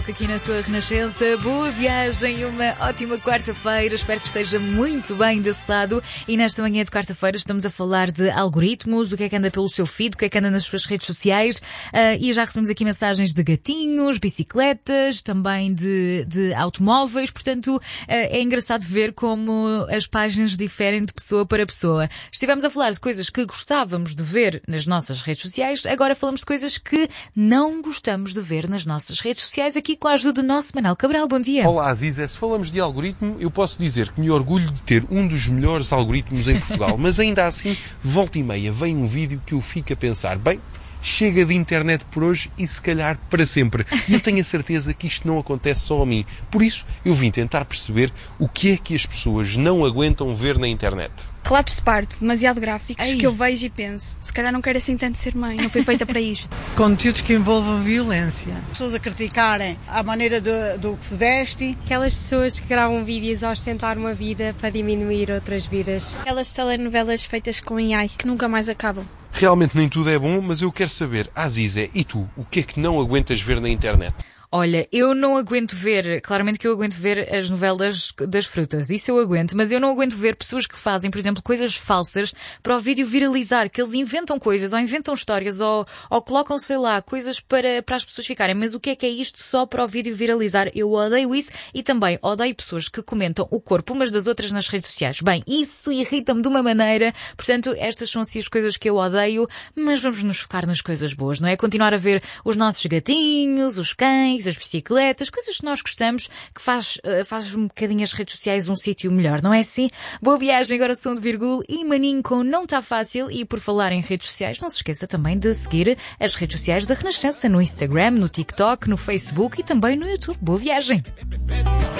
Aqui na sua Renascença, boa viagem e uma ótima quarta-feira. Espero que esteja muito bem desse lado. E nesta manhã de quarta-feira estamos a falar de algoritmos, o que é que anda pelo seu feed, o que é que anda nas suas redes sociais. E já recebemos aqui mensagens de gatinhos, bicicletas, também de automóveis. Portanto, é engraçado ver como as páginas diferem de pessoa para pessoa. Estivemos a falar de coisas que gostávamos de ver nas nossas redes sociais. Agora falamos de coisas que não gostamos de ver nas nossas redes sociais. Aqui com a ajuda do nosso Manel Cabral. Bom dia. Olá, Aziza. Se falamos de algoritmo, eu posso dizer que me orgulho de ter um dos melhores algoritmos em Portugal, mas ainda assim, volta e meia, vem um vídeo que eu fico a pensar, bem, chega de internet por hoje e se calhar para sempre. E eu tenho a certeza que isto não acontece só a mim. Por isso, eu vim tentar perceber o que é que as pessoas não aguentam ver na internet. Relatos de parto, demasiado gráficos, que eu vejo e penso, se calhar não quero assim tanto ser mãe, não fui feita para isto. Conteúdos que envolvam violência. Pessoas a criticarem a maneira do que se veste. Aquelas pessoas que gravam vídeos a ostentar uma vida para diminuir outras vidas. Aquelas telenovelas feitas com AI, que nunca mais acabam. Realmente nem tudo é bom, mas eu quero saber, Aziza, e tu, o que é que não aguentas ver na internet? Olha, eu não aguento ver, claramente que eu aguento ver as novelas das frutas, isso eu aguento, mas eu não aguento ver pessoas que fazem, por exemplo, coisas falsas para o vídeo viralizar, que eles inventam coisas, ou inventam histórias, ou colocam, sei lá, coisas para as pessoas ficarem, mas o que é isto só para o vídeo viralizar? Eu odeio isso e também odeio pessoas que comentam o corpo umas das outras nas redes sociais. Bem, isso irrita-me de uma maneira, portanto, estas são assim as coisas que eu odeio, mas vamos nos focar nas coisas boas, não é? Continuar a ver os nossos gatinhos, os cães, as bicicletas, coisas que nós gostamos, que faz um bocadinho as redes sociais um sítio melhor, não é assim? Boa viagem, agora som de Virgul e Maninho com Não Tá Fácil. E por falar em redes sociais, não se esqueça também de seguir as redes sociais da Renascença no Instagram, no TikTok, no Facebook e também no YouTube. Boa viagem!